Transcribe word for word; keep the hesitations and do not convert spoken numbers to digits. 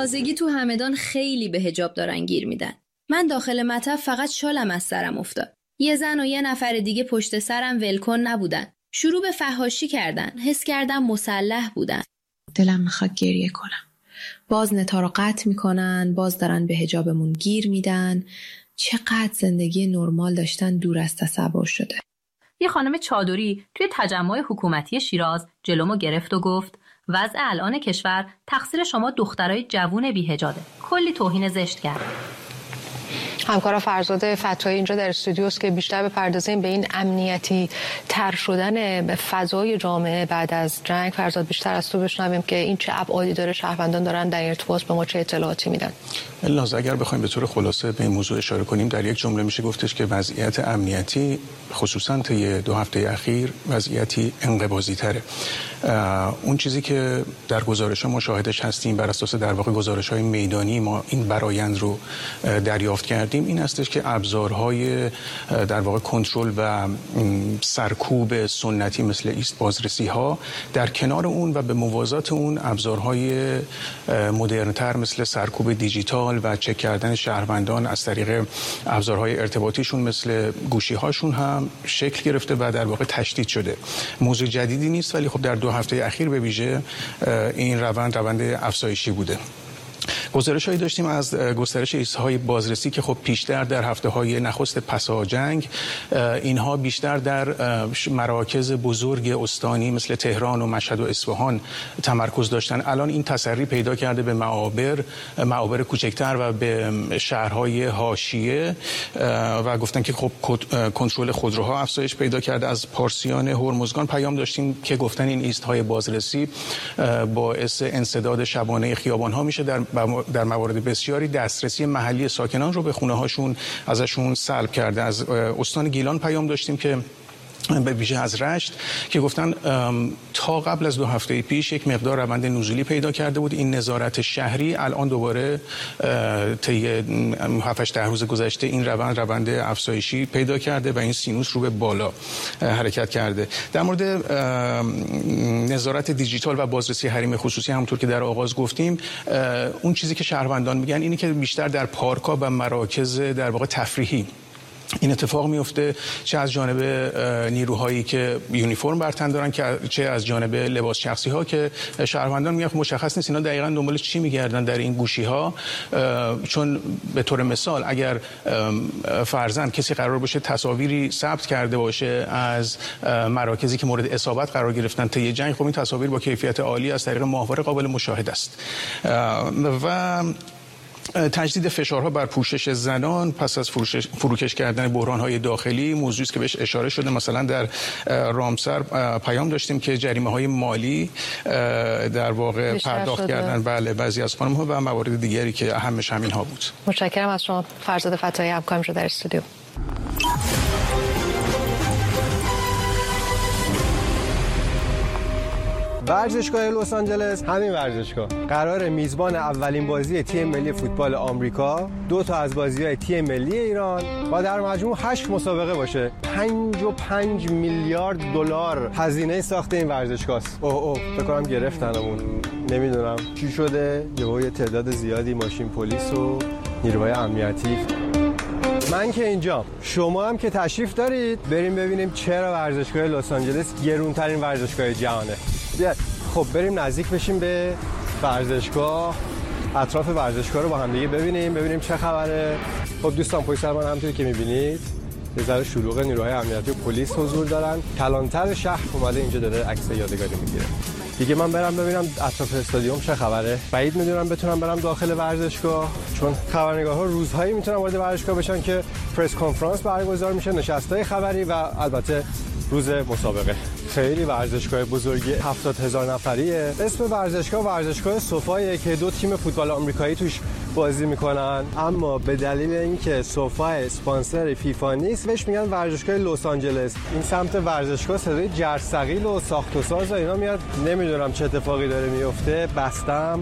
تازگی تو همدان خیلی به حجاب دارن گیر میدن. من داخل مطب فقط شالم از سرم افتاد. یه زن و یه نفر دیگه پشت سرم ولکن نبودن. شروع به فحاشی کردن. حس کردم مسلح بودن. دلم میخواد گریه کنم. باز نتا رو قطع میکنن، باز دارن به حجابمون گیر میدن. چقدر زندگی نرمال داشتن دور از تصور شده. یه خانم چادری توی تجمع حکومتی شیراز جلومو گرفت و گفت وضع الان کشور تقصیر شما دخترای جوون بی‌حجابه. کلی توهین زشت کرد. همکارا فرزاد فتایی اینجا در استودیوست که بیشتر بپردازیم به این امنیتی تر شدن فضای جامعه بعد از جنگ. فرزاد بیشتر از تو بشنویم که این چه ابعادی داره، شهروندان دارن در ارتباط به ما چه اطلاعاتی میدن. الناز اگر بخوایم به طور خلاصه به این موضوع اشاره کنیم، در یک جمله میشه گفتش که وضعیت امنیتی خصوصا طی دو هفته اخیر وضعیتی انقباضی تره. اون چیزی که در گزارش‌ها ما شاهدش هستیم، بر اساس در واقع گزارش‌های میدانی ما این برآیند رو دریافت کردیم، این هستش که ابزارهای در واقع کنترل و سرکوب سنتی مثل ایست بازرسی‌ها در کنار اون و به موازات اون ابزارهای مدرن‌تر مثل سرکوب دیجیتال و چک کردن شهروندان از طریق ابزارهای ارتباطیشون مثل گوشی‌هاشون هم شکل گرفته و در واقع تشدید شده. موضوع جدیدی نیست، ولی خب در دو هفته اخیر به ویژه این روند روند افزایشی بوده. گزارش‌هایی داشتیم از گسترش ایست‌های بازرسی که خب پیشتر در هفته‌های نخست پسا جنگ اینها بیشتر در مراکز بزرگ استانی مثل تهران و مشهد و اصفهان تمرکز داشتن. الان این تسری پیدا کرده به معابر معابر کوچکتر و به شهرهای حاشیه و گفتن که خب کنترل خودروها افزایش پیدا کرده. از پارسیان هرمزگان پیام داشتیم که گفتن این ایست‌های بازرسی باعث انسداد شبانه خیابان‌ها میشه، در در موارد بسیاری دسترسی محلی ساکنان رو به خونه هاشون ازشون سلب کرده. از استان گیلان پیام داشتیم که به ویژه از رشت که گفتن تا قبل از دو هفته پیش یک مقدار روند نزولی پیدا کرده بود. این نظارت شهری الان دوباره طی هفت ده روز گذشته این روند روند افزایشی پیدا کرده و این سینوس رو به بالا حرکت کرده. در مورد نظارت دیجیتال و بازرسی حریم خصوصی همونطور که در آغاز گفتیم، اون چیزی که شهروندان میگن اینه که بیشتر در پارک‌ها و مراکز در واقع تفریحی این اتفاق میفته، چه از جانب نیروهایی که یونیفرم بر تن دارن که چه از جانب لباس شخصی ها که شهروندان میگن مشخص نیست اینا دقیقاً دنبال چی میگردن در این گوشی ها. چون به طور مثال اگر فرضاً کسی قرار باشه تصاویری ثبت کرده باشه از مراکزی که مورد اصابت قرار گرفتن طی جنگ، خب این تصاویر با کیفیت عالی از طریق ماهواره قابل مشاهده است. و تجدید فشارها بر پوشش زنان پس از فروکش کردن بحران‌های داخلی موضوعی است که بهش اشاره شده. مثلا در رامسر پیام داشتیم که جریمه‌های مالی در واقع پرداخت کردن بله بعضی از خانم‌ها و موارد دیگری که اهمش همین‌ها بود. متشکرم از شما فرزاد فتایی، همکارم رو در استودیو. ورزشگاه لس آنجلس، همین ورزشگاه قرار میزبان اولین بازی تیم ملی فوتبال آمریکا، دو تا از بازی‌های تیم ملی ایران و در مجموع هشت مسابقه باشه. پنج و پنج میلیارد دلار هزینه ساخت این ورزشگاه است. اوه اوه فکر کنم گرفتنمون، نمیدونم چی شده، یه تعداد زیادی ماشین پلیس و نیروهای امنیتی. من که اینجا، شما هم که تشریف دارید، بریم ببینیم چرا ورزشگاه لس آنجلس گرونترین ورزشگاه جهانه. بیا خب بریم نزدیک بشیم به ورزشگاه، اطراف ورزشگاه رو با هم دیگه ببینیم ببینیم چه خبره. خب دوستان پشت سر من همونطوری که می‌بینید یه ذره شلوغ، نیروهای امنیتی و پلیس حضور دارن. کلانتر شهر اومده اینجا داره عکس یادگاری میگیره. دیگه من برم ببینم اطراف استادیوم چه خبره. بعید میدونم بتونم برم داخل ورزشگاه، چون خبرنگارها روزهایی میتونن وارد ورزشگاه بشن که پرس کنفرانس برگزار میشه، نشستای خبری و البته روز مسابقه. خیلی ورزشگاه بزرگی، هفتاد هزار نفریه. اسم ورزشگاه ورزشگاه سوفایه که دو تیم فوتبال آمریکایی توش بازی میکنن، اما به دلیل اینکه سوفا اسپانسر فیفا نیست بهش میگن ورزشگاه لس آنجلس. این سمت ورزشگاه صدای جرثقیل و ساخت و ساز و اینا میاد، نمیدونم چه اتفاقی داره میفته. بستم